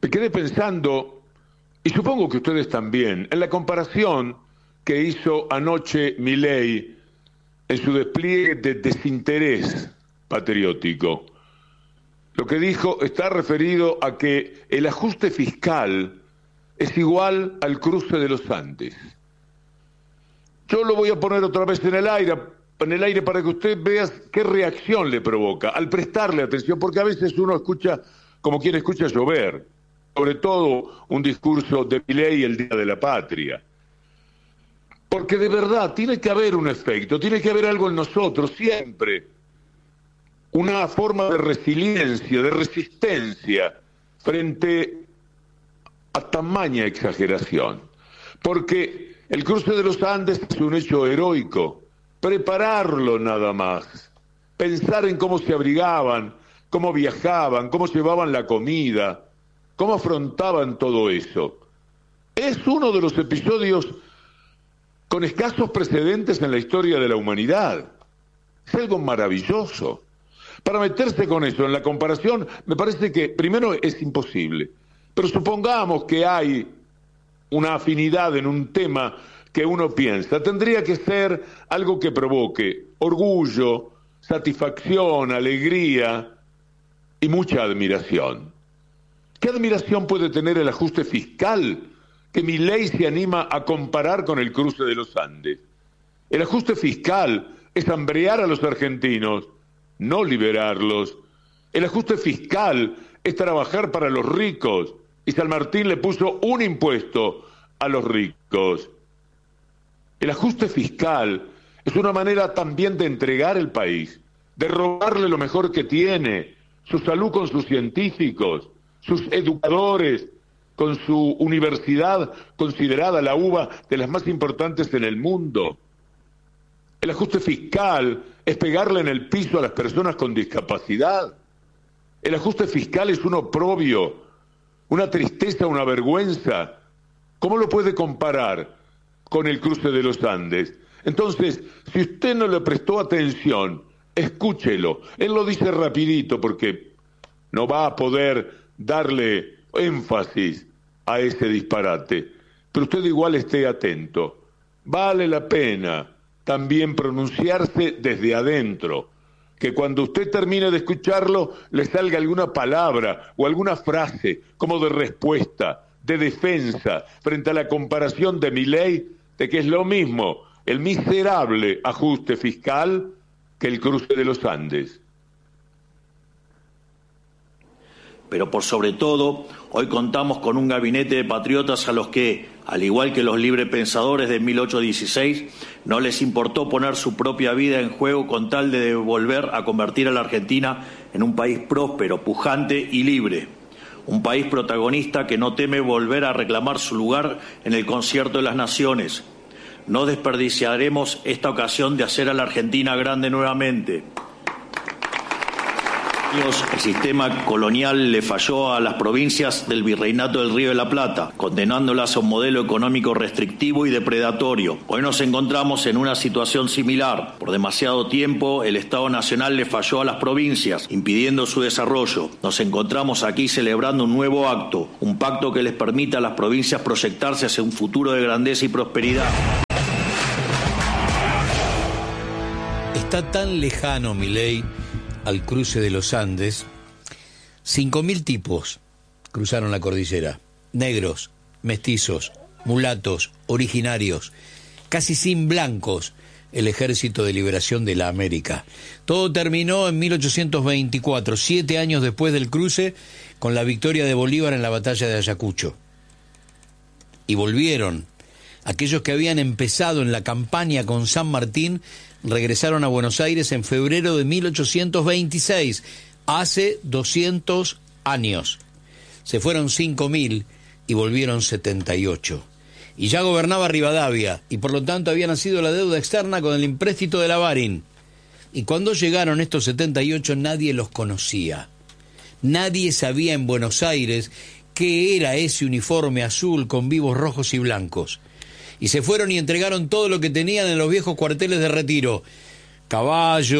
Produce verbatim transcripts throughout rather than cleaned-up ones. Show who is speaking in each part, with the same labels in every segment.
Speaker 1: Me quedé pensando, y supongo que ustedes también, en la comparación que hizo anoche Milei en su despliegue de desinterés patriótico. Lo que dijo está referido a que el ajuste fiscal es igual al cruce de los Andes. Yo lo voy a poner otra vez en el aire, en el aire para que usted vea qué reacción le provoca al prestarle atención, porque a veces uno escucha como quien escucha llover, sobre todo un discurso de Milei el Día de la Patria. Porque de verdad tiene que haber un efecto, tiene que haber algo en nosotros, siempre. Una forma de resiliencia, de resistencia frente a tamaña exageración. Porque el cruce de los Andes es un hecho heroico. Prepararlo nada más. Pensar en cómo se abrigaban, cómo viajaban, cómo llevaban la comida, cómo afrontaban todo eso. Es uno de los episodios con escasos precedentes en la historia de la humanidad. Es algo maravilloso. Para meterse con eso en la comparación, me parece que primero es imposible. Pero supongamos que hay una afinidad en un tema que uno piensa. Tendría que ser algo que provoque orgullo, satisfacción, alegría y mucha admiración. ¿Qué admiración puede tener el ajuste fiscal que Milei se anima a comparar con el cruce de los Andes? El ajuste fiscal es hambrear a los argentinos, no liberarlos. El ajuste fiscal es trabajar para los ricos, y San Martín le puso un impuesto a los ricos. El ajuste fiscal es una manera también de entregar el país, de robarle lo mejor que tiene, su salud con sus científicos, sus educadores, con su universidad considerada la uva de las más importantes en el mundo. El ajuste fiscal es pegarle en el piso a las personas con discapacidad. El ajuste fiscal es un oprobio, una tristeza, una vergüenza. ¿Cómo lo puede comparar con el cruce de los Andes? Entonces, si usted no le prestó atención, escúchelo. Él lo dice rapidito porque no va a poder darle énfasis a ese disparate. Pero usted igual esté atento. Vale la pena también pronunciarse desde adentro, que cuando usted termine de escucharlo le salga alguna palabra o alguna frase como de respuesta, de defensa, frente a la comparación de Milei, de que es lo mismo el miserable ajuste fiscal que el cruce de los Andes.
Speaker 2: Pero por sobre todo, hoy contamos con un gabinete de patriotas a los que, al igual que los librepensadores de mil ochocientos dieciséis, no les importó poner su propia vida en juego con tal de volver a convertir a la Argentina en un país próspero, pujante y libre. Un país protagonista que no teme volver a reclamar su lugar en el concierto de las naciones. No desperdiciaremos esta ocasión de hacer a la Argentina grande nuevamente. El sistema colonial le falló a las provincias del Virreinato del Río de la Plata, condenándolas a un modelo económico restrictivo y depredatorio. Hoy nos encontramos en una situación similar. Por demasiado tiempo, el Estado Nacional le falló a las provincias, impidiendo su desarrollo. Nos encontramos aquí celebrando un nuevo acto, un pacto que les permita a las provincias proyectarse hacia un futuro de grandeza y prosperidad.
Speaker 3: Está tan lejano Milei al cruce de los Andes. Cinco mil tipos cruzaron la cordillera, negros, mestizos, mulatos, originarios, casi sin blancos, el Ejército de Liberación de la América. Todo terminó en mil ochocientos veinticuatro, siete años después del cruce, con la victoria de Bolívar en la batalla de Ayacucho. Y volvieron. Aquellos que habían empezado en la campaña con San Martín regresaron a Buenos Aires en febrero de mil ochocientos veintiséis, hace doscientos años. Se fueron cinco mil y volvieron setenta y ocho. Y ya gobernaba Rivadavia, y por lo tanto había nacido la deuda externa con el empréstito de la Barin. Y cuando llegaron estos setenta y ocho nadie los conocía. Nadie sabía en Buenos Aires qué era ese uniforme azul con vivos rojos y blancos. Y se fueron y entregaron todo lo que tenían en los viejos cuarteles de retiro.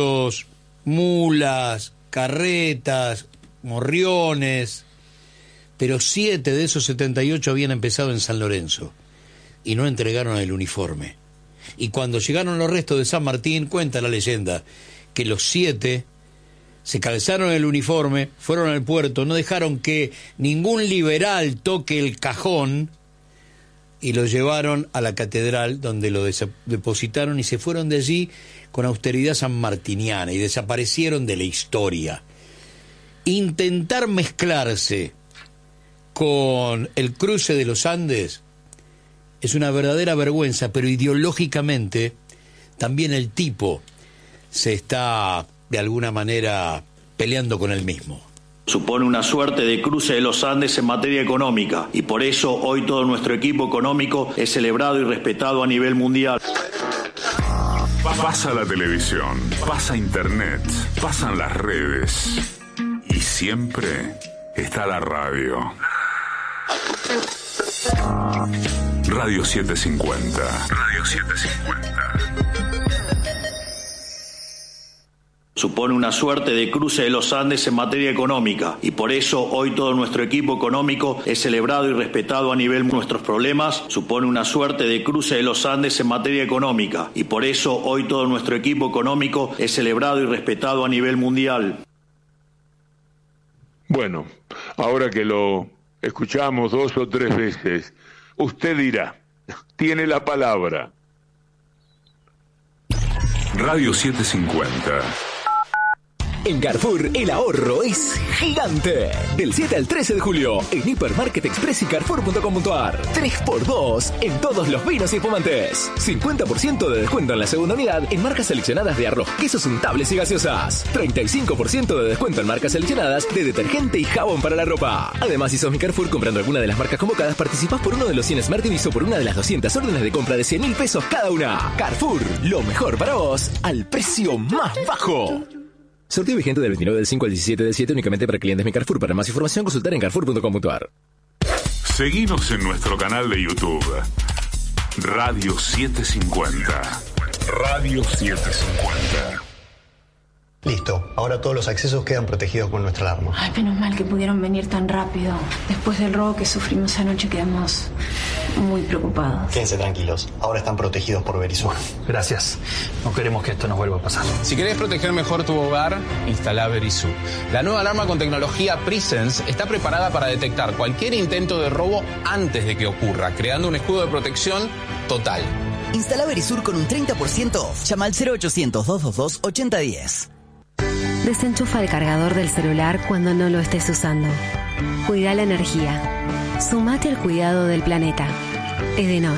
Speaker 3: Caballos, mulas, carretas, morriones. pero siete de esos setenta y ocho habían empezado en San Lorenzo y no entregaron el uniforme. Y cuando llegaron los restos de San Martín, cuenta la leyenda que los siete se calzaron el uniforme, fueron al puerto, no dejaron que ningún liberal toque el cajón y lo llevaron a la catedral, donde lo depositaron y se fueron de allí con austeridad sanmartiniana y desaparecieron de la historia. Intentar mezclarse con el cruce de los Andes es una verdadera vergüenza, pero ideológicamente también el tipo se está de alguna manera peleando con él mismo.
Speaker 2: Supone una suerte de cruce de los Andes en materia económica y por eso hoy todo nuestro equipo económico es celebrado y respetado a nivel mundial.
Speaker 4: Pasa la televisión, pasa internet, pasan las redes y siempre está la radio. Radio setecientos cincuenta. Radio setecientos cincuenta.
Speaker 2: Supone una suerte de cruce de los Andes en materia económica y por eso hoy todo nuestro equipo económico es celebrado y respetado a nivel mundial. Nuestros problemas supone una suerte de cruce de los Andes en materia económica y por eso hoy todo nuestro equipo económico es celebrado y respetado a nivel mundial.
Speaker 1: Bueno, ahora que lo escuchamos dos o tres veces, usted dirá, tiene la palabra.
Speaker 4: Radio setecientos cincuenta.
Speaker 5: En Carrefour, el ahorro es gigante. Del siete al trece de julio, en Hipermarket Express y Carrefour punto com punto a r. tres por dos en todos los vinos y espumantes. cincuenta por ciento de descuento en la segunda unidad en marcas seleccionadas de arroz, quesos untables y gaseosas. treinta y cinco por ciento de descuento en marcas seleccionadas de detergente y jabón para la ropa. Además, si sos mi Carrefour comprando alguna de las marcas convocadas, participás por uno de los cien Smart T Vs o por una de las doscientas órdenes de compra de cien mil pesos cada una. Carrefour, lo mejor para vos, al precio más bajo. Sorteo vigente del veintinueve del cinco al diecisiete del siete únicamente para clientes Mi Carrefour. Para más información consultar en Carrefour punto com punto a r.
Speaker 4: Seguinos en nuestro canal de YouTube. Radio setecientos cincuenta. Radio setecientos cincuenta.
Speaker 6: Listo, ahora todos los accesos quedan protegidos con nuestra alarma.
Speaker 7: Ay, menos mal que pudieron venir tan rápido. Después del robo que sufrimos anoche quedamos muy preocupados.
Speaker 6: Quédense tranquilos, ahora están protegidos por Verisur.
Speaker 8: Gracias, no queremos que esto nos vuelva a pasar.
Speaker 9: Si querés proteger mejor tu hogar, instala Verisur. La nueva alarma con tecnología Presence está preparada para detectar cualquier intento de robo antes de que ocurra, creando un escudo de protección total.
Speaker 10: Instala Verisur con un treinta por ciento off. Llama al cero ochocientos, doscientos veintidós, ochenta diez.
Speaker 11: Desenchufa el cargador del celular cuando no lo estés usando. Cuida la energía. Sumate al cuidado del planeta. Edenor.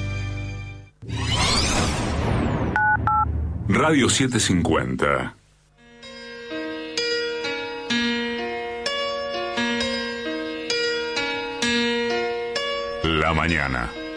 Speaker 4: Radio setecientos cincuenta. La mañana.